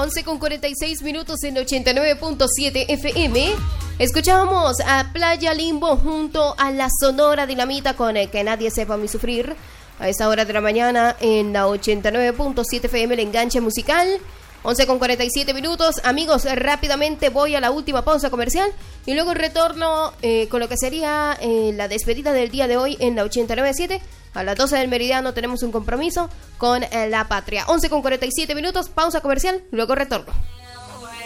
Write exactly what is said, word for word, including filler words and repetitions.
once con cuarenta y seis minutos en ochenta y nueve punto siete F M. Escuchábamos a Playa Limbo junto a la Sonora Dinamita con el Que Nadie Sepa Mi Sufrir. A esa hora de la mañana en la ochenta y nueve punto siete F M, el enganche musical. once con cuarenta y siete minutos. Amigos, rápidamente voy a la última pausa comercial y luego retorno eh, con lo que sería eh, la despedida del día de hoy en la ochenta y nueve punto siete. A las doce del meridiano tenemos un compromiso con eh, la patria. once con cuarenta y siete minutos, pausa comercial, luego retorno.